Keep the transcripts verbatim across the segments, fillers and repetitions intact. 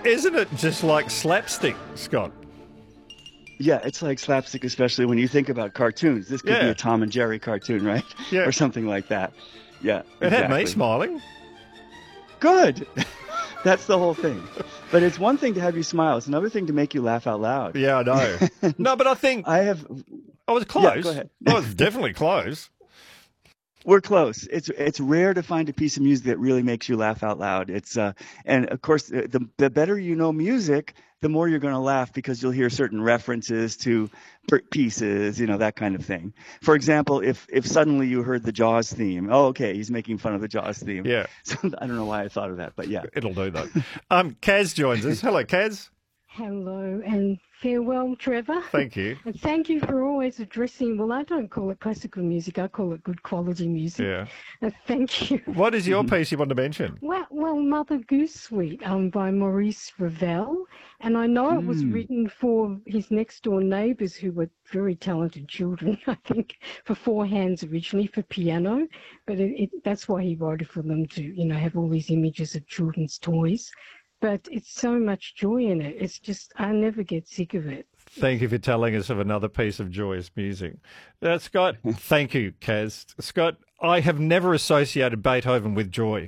Isn't it just like slapstick, Scott? Yeah, it's like slapstick, especially when you think about cartoons. This could be a Yeah, Tom and Jerry cartoon, right? yeah. Or something like that. Yeah, It had me exactly. smiling. Good. That's the whole thing. But it's one thing to have you smile. It's another thing to make you laugh out loud. Yeah, I know. And No, but I think I have, I was yeah, go close. ahead. I was definitely close. We're close. It's it's rare to find a piece of music that really makes you laugh out loud. It's uh and of course the the, the better you know music, the more you're going to laugh because you'll hear certain references to per- pieces, you know, that kind of thing. For example, if if suddenly you heard the Jaws theme, oh okay, he's making fun of the Jaws theme. Yeah, So I don't know why I thought of that, but yeah. it'll do that. Um, Kaz joins us. Hello, Kaz. Hello and farewell, Trevor. Thank you. And thank you for always addressing, well, I don't call it classical music, I call it good quality music. Yeah. Uh, thank you. What is your piece you want to mention? Well, well, Mother Goose Suite um, by Maurice Ravel. And I know it was Mm. written for his next door neighbours who were very talented children, I think, for four hands originally for piano. But it, it, that's why he wrote it for them to, you know, have all these images of children's toys. But it's so much joy in it. It's just, I never get sick of it. Thank you for telling us of another piece of joyous music. Uh, Scott, thank you, Kaz. Scott, I have never associated Beethoven with joy.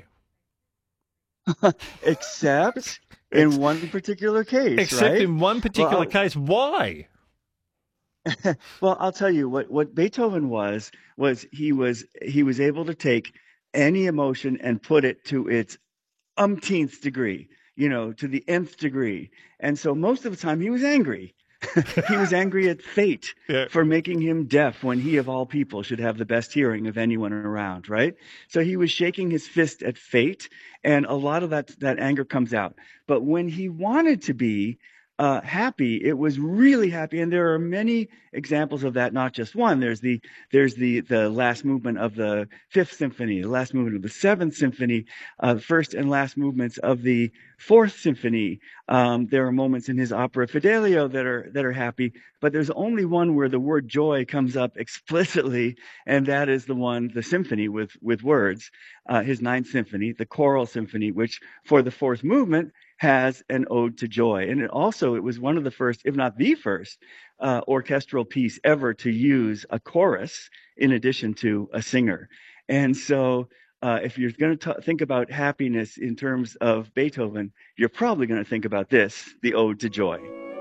Except Ex- in one particular case, Except right? in one Well, particular I'll, case. Why? well, I'll tell you what what Beethoven was was he was he was able to take any emotion and put it to its umpteenth degree, you know, to the nth degree. And so most of the time he was angry. He was angry at fate Yeah. for making him deaf when he, of all people, should have the best hearing of anyone around, right? So he was shaking his fist at fate, and a lot of that, that anger comes out. But when he wanted to be uh, happy, it was really happy. And there are many examples of that, not just one. There's the there's the the last movement of the Fifth Symphony, the last movement of the Seventh Symphony, uh, first and last movements of the Fourth Symphony. Um, there are moments in his opera Fidelio that are that are happy, but there's only one where the word joy comes up explicitly, and that is the one, the symphony with with words, uh, his Ninth Symphony, the Choral Symphony, which for the fourth movement has an ode to joy, and it also it was one of the first, if not the first, uh, orchestral piece ever to use a chorus in addition to a singer, and so. Uh, if you're going to think about happiness in terms of Beethoven, you're probably going to think about this, the Ode to Joy.